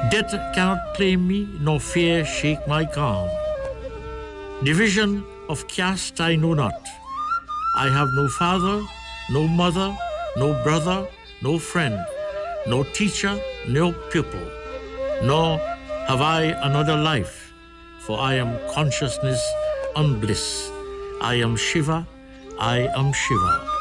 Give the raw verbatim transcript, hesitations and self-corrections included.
Death cannot claim me, nor fear shake my calm. Division of caste I know not. I have no father, no mother, no brother, no friend, no teacher, no pupil, nor have I another life, for I am consciousness and bliss. I am Shiva, I am Shiva.